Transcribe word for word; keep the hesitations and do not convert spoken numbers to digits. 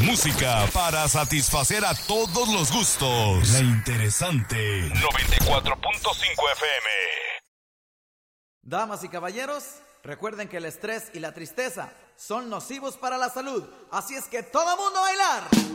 Música para satisfacer a todos los gustos. La interesante noventa y cuatro punto cinco F M. Damas y caballeros, recuerden que el estrés y la tristeza son nocivos para la salud. Así es que todo mundo a bailar.